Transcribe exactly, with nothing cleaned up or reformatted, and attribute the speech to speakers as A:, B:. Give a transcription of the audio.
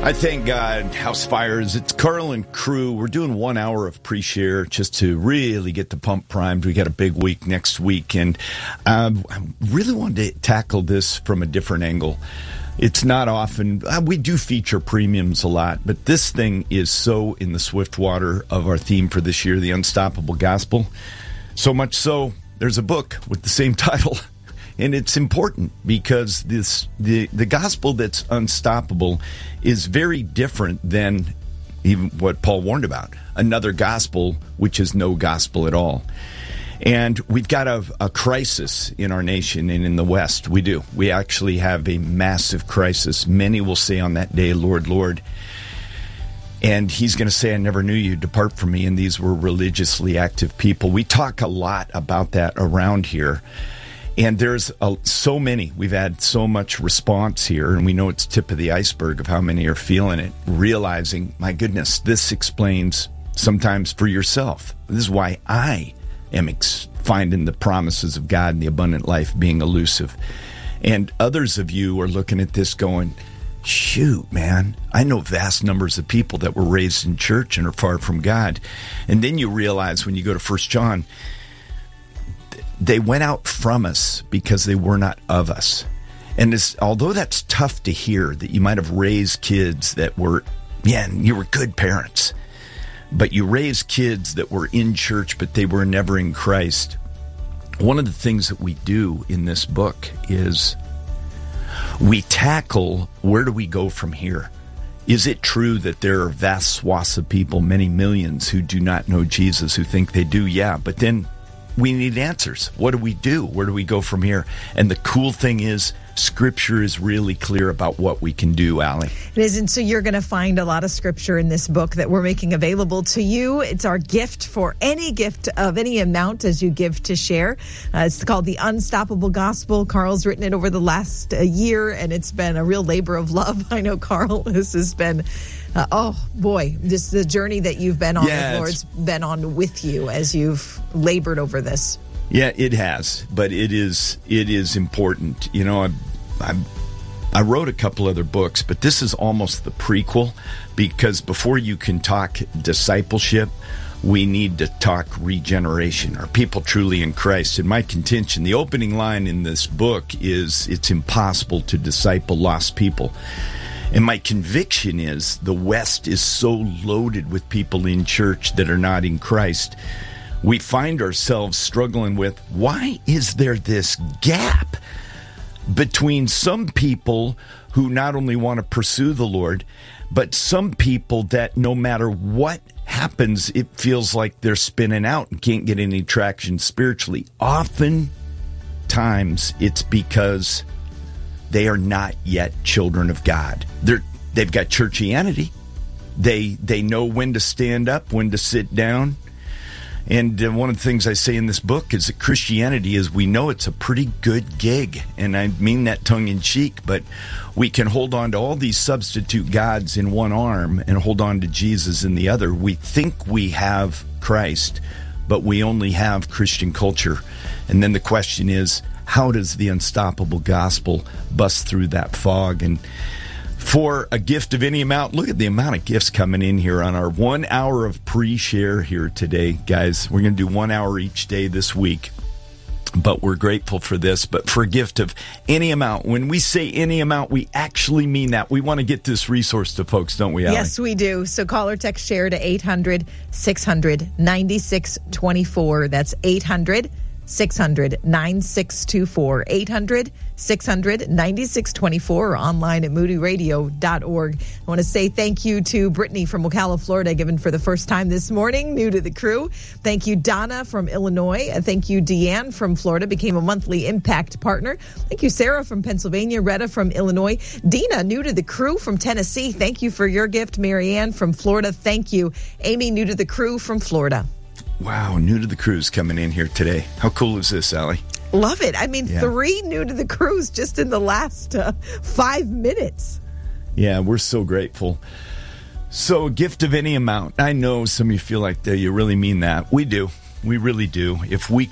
A: I thank God, House Fires. It's Carl and crew. We're doing one hour of pre-share just to really get the pump primed. We got a big week next week, and um, I really wanted to tackle this from a different angle. It's not often, uh, we do feature premiums a lot, but this thing is so in the swift water of our theme for this year, The Unstoppable Gospel. So much so, there's a book with the same title. And it's important because this the, the gospel that's unstoppable is very different than even what Paul warned about, another gospel which is no gospel at all. And we've got a, a crisis in our nation and in the West. We do. We actually have a massive crisis. Many will say on that day, Lord, Lord. And he's going to say, I never knew you, depart from me. And these were religiously active people. We talk a lot about that around here. And there's a, so many. We've had so much response here, and we know it's tip of the iceberg of how many are feeling it, realizing, my goodness, this explains sometimes for yourself. This is why I am ex- finding the promises of God and the abundant life being elusive. And others of you are looking at this going, shoot, man, I know vast numbers of people that were raised in church and are far from God. And then you realize when you go to First John, they went out from us because they were not of us. And this, although that's tough to hear, that you might have raised kids that were, yeah, you were good parents, but you raised kids that were in church, but they were never in Christ. One of the things that we do in this book is we tackle, where do we go from here? Is it true that there are vast swaths of people, many millions, who do not know Jesus, who think they do? Yeah, but then we need answers. What do we do? Where do we go from here? And the cool thing is, Scripture is really clear about what we can do, Allie.
B: It is, and so you're going to find a lot of Scripture in this book that we're making available to you. It's our gift for any gift of any amount as you give to share. Uh, it's called The Unstoppable Gospel. Carl's written it over the last uh, year, and it's been a real labor of love. I know, Carl, this has been... Uh, oh, boy, just the journey that you've been on,
A: yeah,
B: the Lord's been on with you as you've labored over this.
A: Yeah, it has, but it is it is important. You know, I, I, I wrote a couple other books, but this is almost the prequel, because before you can talk discipleship, we need to talk regeneration. Are people truly in Christ? And my contention, the opening line in this book is, it's impossible to disciple lost people. And my conviction is the West is so loaded with people in church that are not in Christ. We find ourselves struggling with, why is there this gap between some people who not only want to pursue the Lord, but some people that no matter what happens, it feels like they're spinning out and can't get any traction spiritually. Oftentimes, it's because they are not yet children of God. They're, they've got churchianity. They they know when to stand up, when to sit down. And uh, one of the things I say in this book is that Christianity is, we know it's a pretty good gig. And I mean that tongue-in-cheek, but we can hold on to all these substitute gods in one arm and hold on to Jesus in the other. We think we have Christ, but we only have Christian culture. And then the question is, how does the unstoppable gospel bust through that fog? And for a gift of any amount, look at the amount of gifts coming in here on our one hour of pre-share here today. Guys, we're going to do one hour each day this week, but we're grateful for this. But for a gift of any amount, when we say any amount, we actually mean that. We want to get this resource to folks, don't we, Allie?
B: Yes, we do. So call or text share to eight hundred, six hundred, ninety-six twenty-four. That's eight hundred, six hundred, ninety-six twenty-four. eight hundred, six hundred, ninety-six twenty-four, or online at moody radio dot org. I want to say thank you to Brittany from Ocala, Florida, given for the first time this morning, new to the crew. Thank you, Donna from Illinois. Thank you, Deanne from Florida, became a monthly impact partner. Thank you, Sarah from Pennsylvania, Retta from Illinois, Dina, new to the crew from Tennessee. Thank you for your gift. Marianne from Florida, thank you. Amy, new to the crew from Florida.
A: Wow, new to the cruise coming in here today. How cool is this, Allie?
B: Love it. I mean,
A: yeah.
B: Three new to the cruise just in the last uh, five minutes.
A: Yeah, we're so grateful. So, a gift of any amount. I know some of you feel like, do you really mean that? We do. We really do. If we